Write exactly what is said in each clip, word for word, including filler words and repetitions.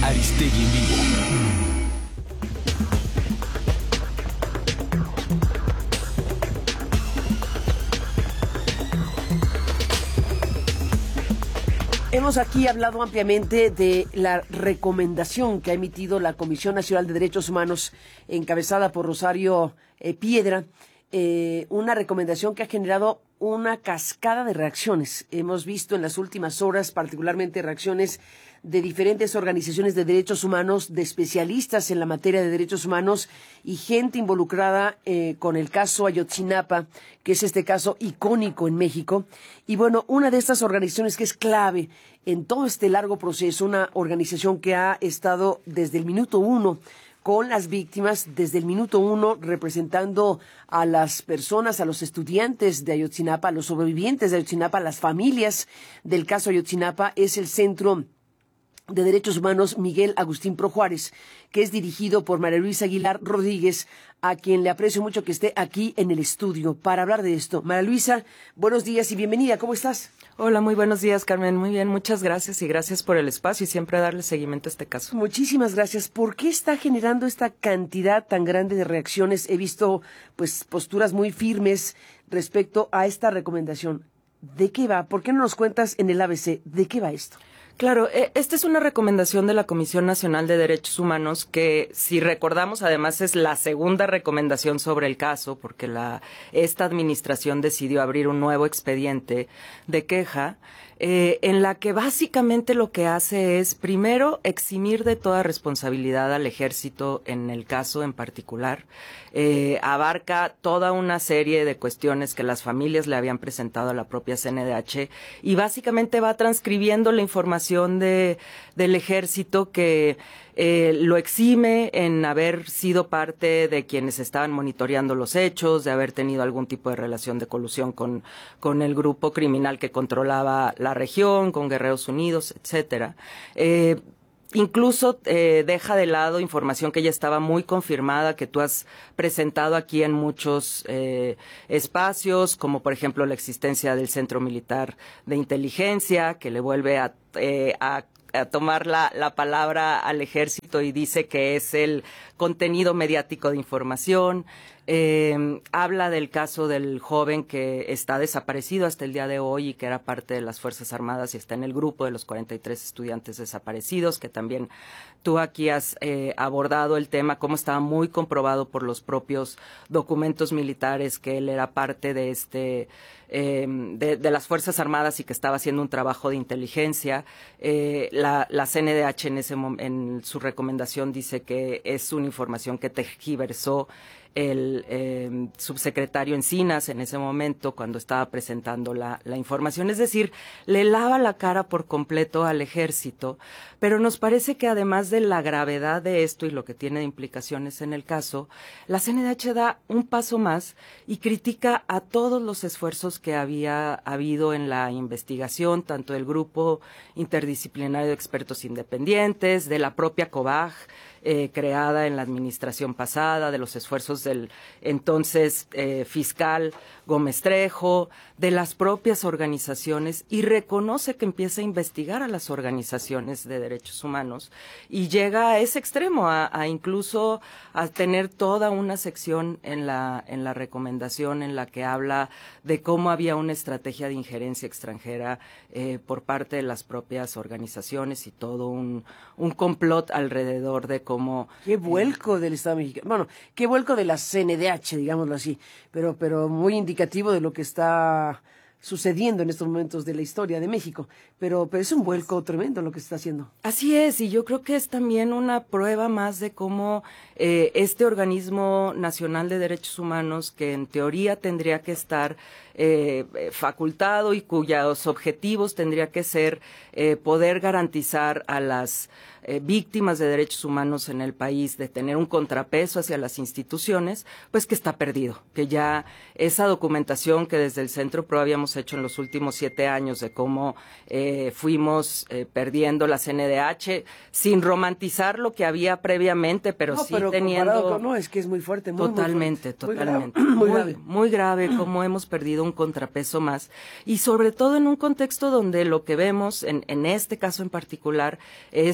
Aristegui en vivo. Hemos aquí hablado ampliamente de la recomendación que ha emitido la Comisión Nacional de Derechos Humanos, encabezada por Rosario eh, Piedra, eh, una recomendación que ha generado una cascada de reacciones. Hemos visto en las últimas horas, particularmente reacciones de diferentes organizaciones de derechos humanos, de especialistas en la materia de derechos humanos y gente involucrada eh, con el caso Ayotzinapa, que es este caso icónico en México. Y bueno, una de estas organizaciones que es clave en todo este largo proceso, una organización que ha estado desde el minuto uno con las víctimas, desde el minuto uno, representando a las personas, a los estudiantes de Ayotzinapa, a los sobrevivientes de Ayotzinapa, a las familias del caso Ayotzinapa, es el Centro de Derechos Humanos Miguel Agustín Pro Juárez, que es dirigido por María Luisa Aguilar Rodríguez, a quien le aprecio mucho que esté aquí en el estudio para hablar de esto. María Luisa, buenos días y bienvenida, ¿cómo estás? Hola, muy buenos días, Carmen. Muy bien, muchas gracias y gracias por el espacio y siempre darle seguimiento a este caso. Muchísimas gracias. ¿Por qué está generando esta cantidad tan grande de reacciones? He visto pues posturas muy firmes respecto a esta recomendación. ¿De qué va? ¿Por qué no nos cuentas en el A B C de qué va esto? Claro, esta es una recomendación de la Comisión Nacional de Derechos Humanos que, si recordamos, además es la segunda recomendación sobre el caso, porque la esta administración decidió abrir un nuevo expediente de queja, eh, en la que básicamente lo que hace es, primero, eximir de toda responsabilidad al ejército en el caso en particular. Eh, abarca toda una serie de cuestiones que las familias le habían presentado a la propia C N D H y básicamente va transcribiendo la información de del ejército que eh, lo exime en haber sido parte de quienes estaban monitoreando los hechos, de haber tenido algún tipo de relación de colusión con con el grupo criminal que controlaba la región, con Guerreros Unidos, etcétera. Eh, Incluso eh, deja de lado información que ya estaba muy confirmada, que tú has presentado aquí en muchos eh, espacios, como por ejemplo la existencia del Centro Militar de Inteligencia, que le vuelve a, eh, a, a tomar la, la palabra al ejército y dice que es el contenido mediático de información. Eh, habla del caso del joven que está desaparecido hasta el día de hoy y que era parte de las Fuerzas Armadas y está en el grupo de los cuarenta y tres estudiantes desaparecidos, que también tú aquí has eh, abordado el tema, cómo estaba muy comprobado por los propios documentos militares que él era parte de este eh, de, de las Fuerzas Armadas y que estaba haciendo un trabajo de inteligencia. Eh, la, la C N D H en ese en su recomendación dice que es una información que tergiversó el eh, subsecretario Encinas en ese momento cuando estaba presentando la, la información. Es decir, le lava la cara por completo al ejército, pero nos parece que además de la gravedad de esto y lo que tiene de implicaciones en el caso, la C N D H da un paso más y critica a todos los esfuerzos que había habido en la investigación, tanto del Grupo Interdisciplinario de Expertos Independientes, de la propia COBAG, Eh, creada en la administración pasada, de los esfuerzos del entonces eh, fiscal Gómez Trejo, de las propias organizaciones, y reconoce que empieza a investigar a las organizaciones de derechos humanos y llega a ese extremo, a, a incluso a tener toda una sección en la, en la recomendación en la que habla de cómo había una estrategia de injerencia extranjera eh, por parte de las propias organizaciones y todo un, un complot alrededor de cómo... Qué vuelco eh, del Estado mexicano, bueno, qué vuelco de la C N D H, digámoslo así, pero, pero muy indicativo de lo que está sucediendo en estos momentos de la historia de México, pero, pero es un vuelco tremendo lo que se está haciendo. Así es, y yo creo que es también una prueba más de cómo eh, este organismo nacional de derechos humanos, que en teoría tendría que estar eh, facultado y cuyos objetivos tendría que ser eh, poder garantizar a las eh, víctimas de derechos humanos en el país, de tener un contrapeso hacia las instituciones, pues que está perdido, que ya esa documentación que desde el Centro Pro habíamos hecho en los últimos siete años de cómo eh, fuimos eh, perdiendo la C N D H, sin romantizar lo que había previamente, pero no, sí pero teniendo... Con, no, es que es muy fuerte, muy, totalmente, muy fuerte. totalmente. Muy grave. Muy, muy grave. Muy grave cómo hemos perdido un contrapeso más, y sobre todo en un contexto donde lo que vemos, en, en este caso en particular, es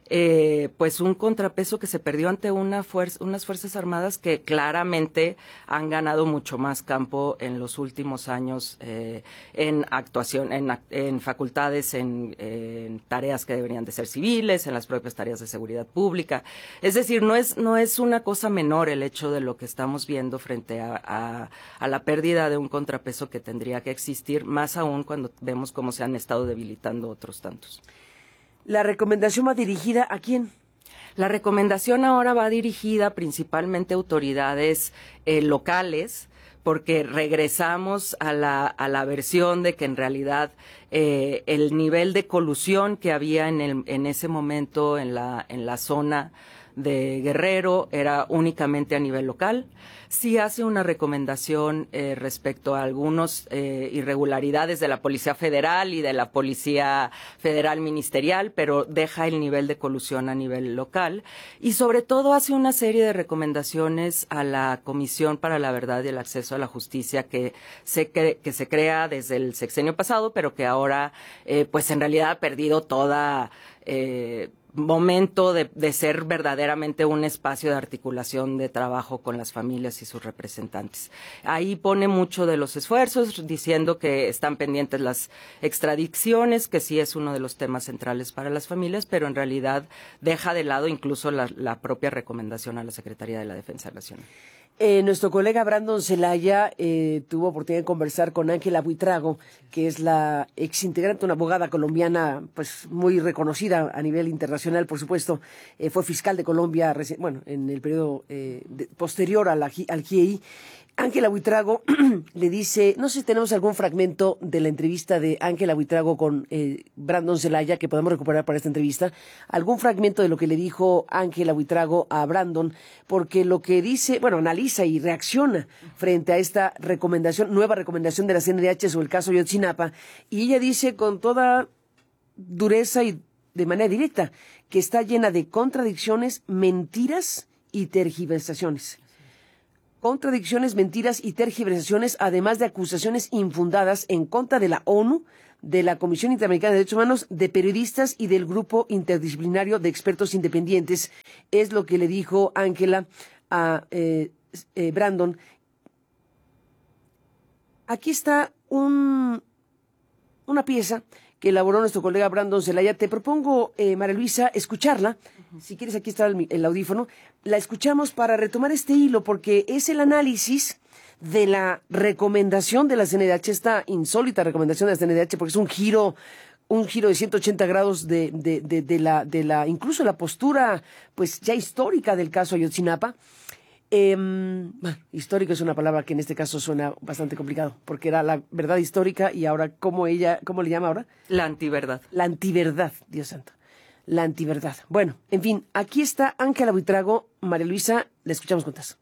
eh, pues un contrapeso que se perdió ante una fuerza, unas Fuerzas Armadas que claramente han ganado mucho más campo en los últimos años eh, en actuación, en, en facultades, en, en tareas que deberían de ser civiles, en las propias tareas de seguridad pública. Es decir, no es, no es una cosa menor el hecho de lo que estamos viendo frente a, a, a la pérdida de un contrapeso que tendría que existir, más aún cuando vemos cómo se han estado debilitando otros tantos. ¿La recomendación va dirigida a quién? La recomendación ahora va dirigida principalmente a autoridades eh, locales, porque regresamos a la, a la versión de que en realidad eh, el nivel de colusión que había en, el, en ese momento en la, en la zona de Guerrero era únicamente a nivel local. Sí hace una recomendación eh, respecto a algunas eh, irregularidades de la Policía Federal y de la Policía Federal Ministerial, pero deja el nivel de colusión a nivel local. Y sobre todo hace una serie de recomendaciones a la Comisión para la Verdad y el Acceso a la Justicia que se, cre que se crea desde el sexenio pasado, pero que ahora eh, pues en realidad ha perdido toda eh, momento de, de ser verdaderamente un espacio de articulación de trabajo con las familias y sus representantes. Ahí pone mucho de los esfuerzos, diciendo que están pendientes las extradiciones, que sí es uno de los temas centrales para las familias, pero en realidad deja de lado incluso la, la propia recomendación a la Secretaría de la Defensa Nacional. Eh, nuestro colega Brandon Zelaya eh, tuvo oportunidad de conversar con Ángela Buitrago, que es la exintegrante, una abogada colombiana pues muy reconocida a nivel internacional, por supuesto. Eh, fue fiscal de Colombia, bueno, en el periodo eh, de, posterior a la, al G I E I. Ángela Buitrago le dice, no sé si tenemos algún fragmento de la entrevista de Ángela Buitrago con eh, Brandon Zelaya que podamos recuperar para esta entrevista, algún fragmento de lo que le dijo Ángela Buitrago a Brandon, porque lo que dice, bueno, analiza y reacciona frente a esta recomendación, nueva recomendación de la C N D H sobre el caso Ayotzinapa, y ella dice con toda dureza y de manera directa que está llena de contradicciones, mentiras y tergiversaciones. Contradicciones, mentiras y tergiversaciones, además de acusaciones infundadas en contra de la ONU, de la Comisión Interamericana de Derechos Humanos, de periodistas y del Grupo Interdisciplinario de Expertos Independientes. Es lo que le dijo Ángela a eh, eh, Brandon. Aquí está un, una pieza que elaboró nuestro colega Brandon Zelaya. Te propongo, eh, María Luisa, escucharla. Uh-huh. Si quieres, aquí está el, el audífono. La escuchamos para retomar este hilo, porque es el análisis de la recomendación de la C N D H, esta insólita recomendación de la C N D H, porque es un giro, un giro de ciento ochenta grados de, de, de, de la, de la, incluso la postura, pues ya histórica del caso Ayotzinapa. Eh, bueno, histórico es una palabra que en este caso suena bastante complicado, porque era la verdad histórica y ahora, ¿cómo ella, cómo le llama ahora? La antiverdad. La antiverdad, Dios santo. La antiverdad. Bueno, en fin, aquí está Ángela Buitrago. María Luisa, la escuchamos juntas.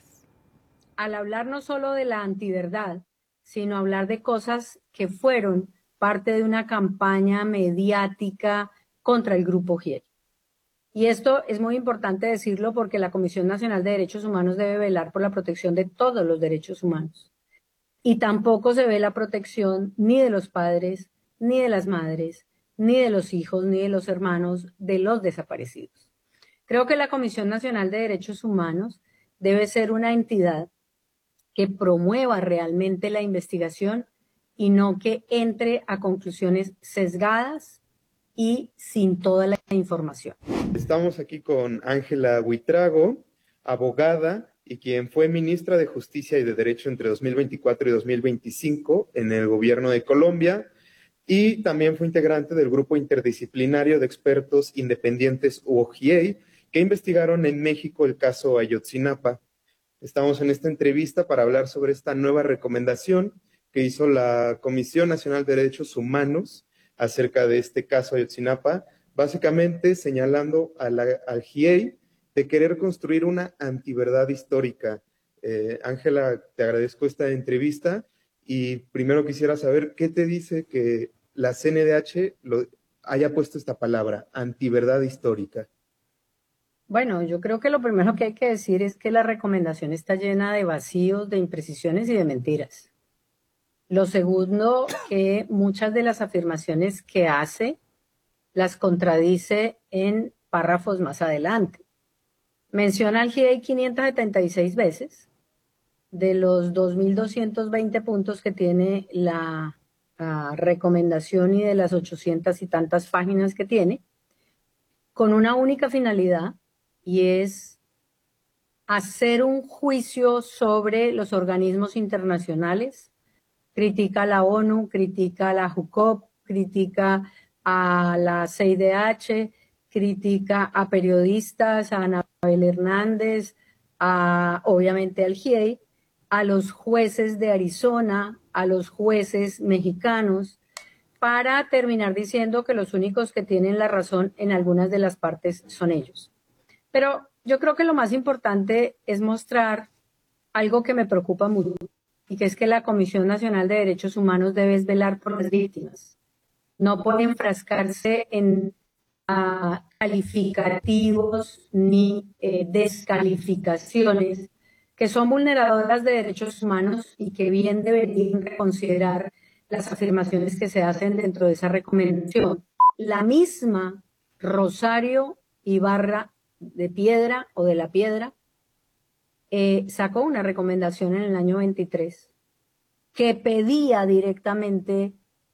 Al hablar no solo de la antiverdad, sino hablar de cosas que fueron parte de una campaña mediática contra el Grupo G I E I. Y esto es muy importante decirlo porque la Comisión Nacional de Derechos Humanos debe velar por la protección de todos los derechos humanos. Y tampoco se ve la protección ni de los padres, ni de las madres, ni de los hijos, ni de los hermanos de los desaparecidos. Creo que la Comisión Nacional de Derechos Humanos debe ser una entidad que promueva realmente la investigación y no que entre a conclusiones sesgadas y sin toda la información. Estamos aquí con Ángela Buitrago, abogada y quien fue ministra de Justicia y de Derecho entre dos mil veinticuatro y dos mil veinticinco en el gobierno de Colombia, y también fue integrante del Grupo Interdisciplinario de Expertos Independientes U O G I E I, que investigaron en México el caso Ayotzinapa. Estamos en esta entrevista para hablar sobre esta nueva recomendación que hizo la Comisión Nacional de Derechos Humanos acerca de este caso Ayotzinapa, básicamente señalando a la, al G I E I de querer construir una antiverdad histórica. Eh, Ángela, te agradezco esta entrevista y primero quisiera saber qué te dice que la C N D H lo, haya puesto esta palabra, antiverdad histórica. Bueno, yo creo que lo primero que hay que decir es que la recomendación está llena de vacíos, de imprecisiones y de mentiras. Lo segundo, que muchas de las afirmaciones que hace las contradice en párrafos más adelante. Menciona al G I E I quinientas setenta y seis veces de los dos mil doscientos veinte puntos que tiene la, la recomendación y de las ochocientas y tantas páginas que tiene, con una única finalidad, y es hacer un juicio sobre los organismos internacionales. Critica a la ONU, critica a la JUCOP, critica a la C I D H, critica a periodistas, a Anabel Hernández, a, obviamente al G I E I, a los jueces de Arizona, a los jueces mexicanos, para terminar diciendo que los únicos que tienen la razón en algunas de las partes son ellos. Pero yo creo que lo más importante es mostrar algo que me preocupa mucho, y que es que la Comisión Nacional de Derechos Humanos debe velar por las víctimas, no por enfrascarse en uh, calificativos ni eh, descalificaciones que son vulneradoras de derechos humanos y que bien deberían reconsiderar las afirmaciones que se hacen dentro de esa recomendación. La misma Rosario Ibarra de Piedra o de la Piedra eh, sacó una recomendación en el año veintitrés que pedía directamente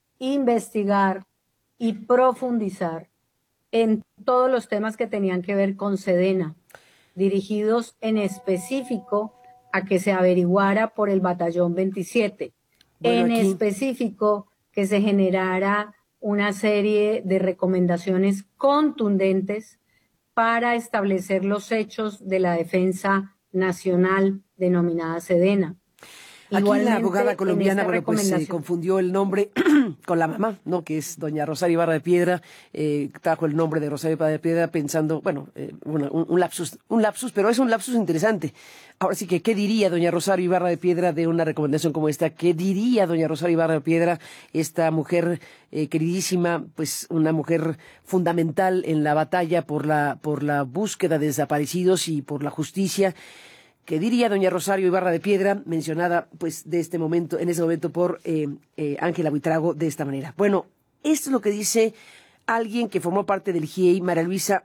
investigar y profundizar en todos los temas que tenían que ver con Sedena, dirigidos en específico a que se averiguara por el Batallón veintisiete, bueno, en aquí... específico que se generara una serie de recomendaciones contundentes para establecer los hechos de la defensa nacional denominada Sedena. Aquí igualmente, la abogada colombiana, bueno, pues se eh, confundió el nombre con la mamá, ¿no? Que es doña Rosario Ibarra de Piedra, eh, trajo el nombre de Rosario Ibarra de Piedra pensando, bueno, eh, bueno un, un lapsus, un lapsus, pero es un lapsus interesante. Ahora sí que, ¿qué diría doña Rosario Ibarra de Piedra de una recomendación como esta? ¿Qué diría doña Rosario Ibarra de Piedra, esta mujer eh, queridísima, pues una mujer fundamental en la batalla por la, por la búsqueda de desaparecidos y por la justicia? ¿Qué diría doña Rosario Ibarra de Piedra, mencionada pues de este momento, en ese momento por eh, eh, Ángela Buitrago de esta manera? Bueno, esto es lo que dice alguien que formó parte del G I E I, María Luisa,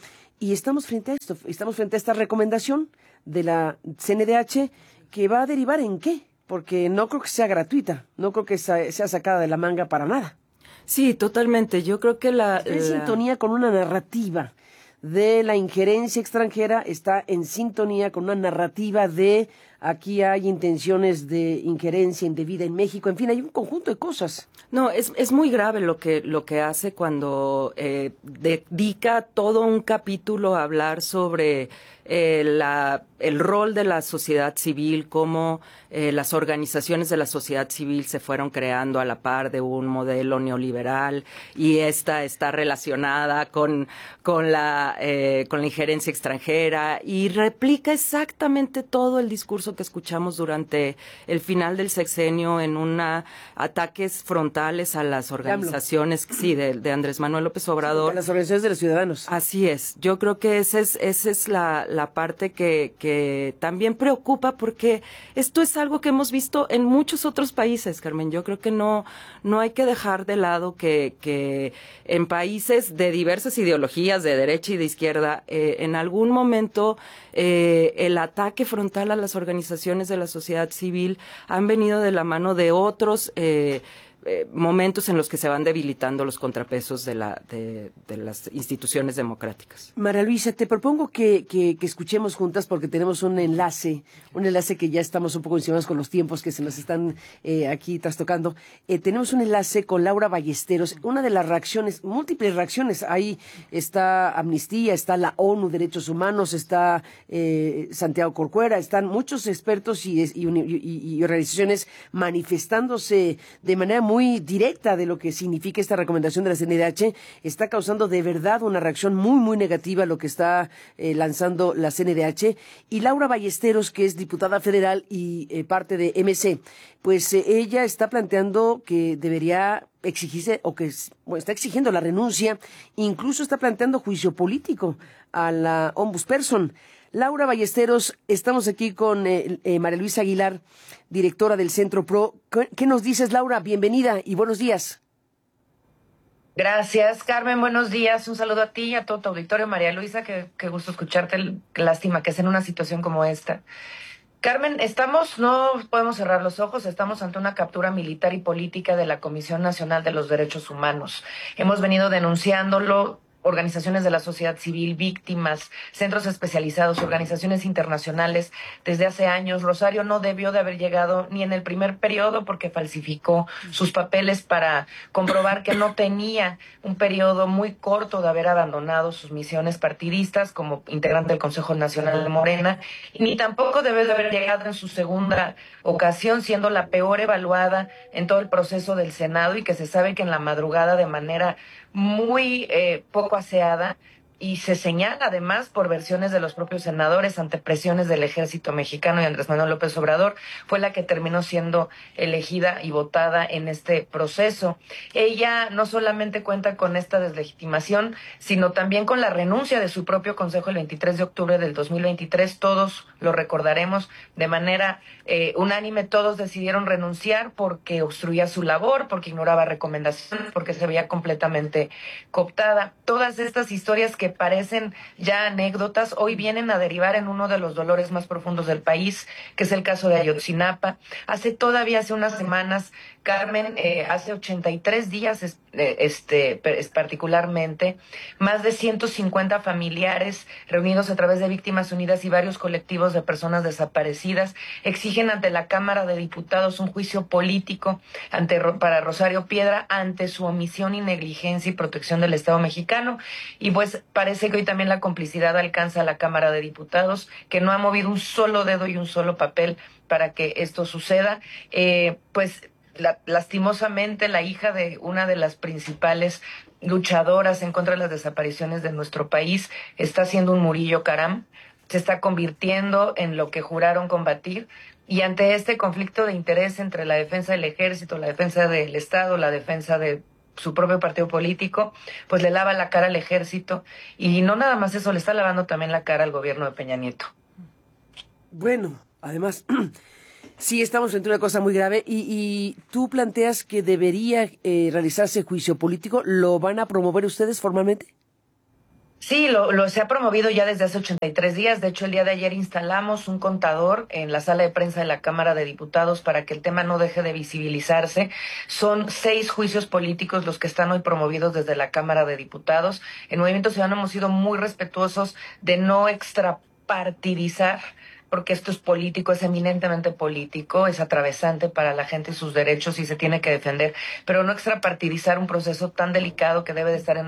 y estamos frente a esto, estamos frente a esta recomendación de la C N D H que va a derivar en qué, porque no creo que sea gratuita, no creo que sea, sea sacada de la manga para nada. Sí, totalmente. Yo creo que la... Está en la... sintonía con una narrativa de la injerencia extranjera, está en sintonía con una narrativa de aquí hay intenciones de injerencia indebida en México, en fin, hay un conjunto de cosas. No, es, es muy grave lo que, lo que hace cuando eh, dedica todo un capítulo a hablar sobre eh, la, el rol de la sociedad civil, cómo eh, las organizaciones de la sociedad civil se fueron creando a la par de un modelo neoliberal y esta está relacionada con, con, la, eh, con la injerencia extranjera y replica exactamente todo el discurso que escuchamos durante el final del sexenio en una ataques frontales a las organizaciones, sí, de, de Andrés Manuel López Obrador. A las organizaciones de los ciudadanos. Así es. Yo creo que esa es, esa es la, la parte que, que también preocupa porque esto es algo que hemos visto en muchos otros países, Carmen. Yo creo que no, no hay que dejar de lado que, que en países de diversas ideologías, de derecha y de izquierda, eh, en algún momento eh, el ataque frontal a las organizaciones de la sociedad civil han venido de la mano de otros eh, eh, momentos en los que se van debilitando los contrapesos de, la, de, de las instituciones democráticas. María Luisa, te propongo que, que, que escuchemos juntas porque tenemos un enlace, un enlace que ya estamos un poco encimados con los tiempos que se nos están eh, aquí trastocando. Eh, tenemos un enlace con Laura Ballesteros, una de las reacciones, múltiples reacciones. Ahí está Amnistía, está la ONU Derechos Humanos, está eh, Santiago Corcuera, están muchos expertos y, y, y, y organizaciones manifestándose de manera muy directa de lo que significa esta recomendación de la C N D H. Está causando de verdad una reacción muy, muy negativa a lo que está eh, lanzando la C N D H. Y Laura Ballesteros, que es diputada federal y eh, parte de M C, pues eh, ella está planteando que debería exigirse, o que bueno, está exigiendo la renuncia, incluso está planteando juicio político a la ombudsperson. Laura Ballesteros, estamos aquí con eh, eh, María Luisa Aguilar, directora del Centro Pro. ¿Qué, ¿Qué nos dices, Laura? Bienvenida y buenos días. Gracias, Carmen. Buenos días. Un saludo a ti y a todo tu auditorio. María Luisa, qué, qué gusto escucharte. Qué lástima que es en una situación como esta. Carmen, estamos, no podemos cerrar los ojos, estamos ante una captura militar y política de la Comisión Nacional de los Derechos Humanos. Hemos venido denunciándolo. Organizaciones de la sociedad civil, víctimas, centros especializados, organizaciones internacionales, desde hace años. Rosario no debió de haber llegado ni en el primer periodo porque falsificó sus papeles para comprobar que no tenía un periodo muy corto de haber abandonado sus misiones partidistas como integrante del Consejo Nacional de Morena, ni tampoco debe de haber llegado en su segunda ocasión, siendo la peor evaluada en todo el proceso del Senado, y que se sabe que en la madrugada, de manera muy eh, poco aseada, y se señala además por versiones de los propios senadores ante presiones del ejército mexicano y Andrés Manuel López Obrador, fue la que terminó siendo elegida y votada en este proceso. Ella no solamente cuenta con esta deslegitimación, sino también con la renuncia de su propio consejo el veintitrés de octubre del dos mil veintitrés. Todos lo recordaremos de manera eh, unánime. Todos decidieron renunciar porque obstruía su labor, porque ignoraba recomendaciones, porque se veía completamente cooptada. Todas estas historias que parecen ya anécdotas, hoy vienen a derivar en uno de los dolores más profundos del país, que es el caso de Ayotzinapa. Hace todavía, hace unas semanas, Carmen, eh, hace ochenta y tres días, este, particularmente, más de ciento cincuenta familiares reunidos a través de Víctimas Unidas y varios colectivos de personas desaparecidas exigen ante la Cámara de Diputados un juicio político ante, para Rosario Piedra ante su omisión y negligencia y protección del Estado mexicano. Y pues parece que hoy también la complicidad alcanza a la Cámara de Diputados, que no ha movido un solo dedo y un solo papel para que esto suceda. Eh, pues la, lastimosamente la hija de una de las principales luchadoras en contra de las desapariciones de nuestro país está haciendo un Murillo Karam, se está convirtiendo en lo que juraron combatir. Y ante este conflicto de interés entre la defensa del ejército, la defensa del Estado, la defensa de su propio partido político, pues le lava la cara al ejército, y no nada más eso, le está lavando también la cara al gobierno de Peña Nieto. Bueno, además, sí estamos frente a una cosa muy grave, y, y tú planteas que debería eh, realizarse juicio político. ¿Lo van a promover ustedes formalmente? Sí, lo, lo se ha promovido ya desde hace ochenta y tres días. De hecho, el día de ayer instalamos un contador en la sala de prensa de la Cámara de Diputados para que el tema no deje de visibilizarse. Son seis juicios políticos los que están hoy promovidos desde la Cámara de Diputados. En Movimiento Ciudadano hemos sido muy respetuosos de no extrapartidizar, porque esto es político, es eminentemente político, es atravesante para la gente y sus derechos, y se tiene que defender, pero no extrapartidizar un proceso tan delicado que debe de estar en